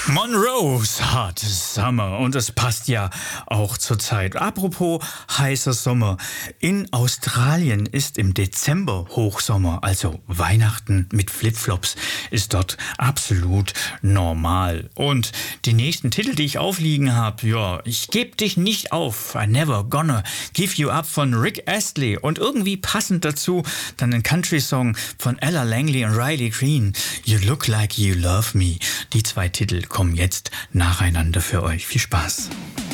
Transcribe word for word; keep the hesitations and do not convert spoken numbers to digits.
Monroe's Hot Summer und es passt ja auch zur Zeit. Apropos heißer Sommer. In Australien ist im Dezember Hochsommer, also Weihnachten mit Flipflops ist dort absolut normal. Und die nächsten Titel, die ich aufliegen habe, ja, ich geb dich nicht auf, I never gonna give you up von Rick Astley und irgendwie passend dazu dann ein Country-Song von Ella Langley und Riley Green, You Look Like You Love Me. Die zwei Titel kommen jetzt nacheinander für euch. Viel Spaß.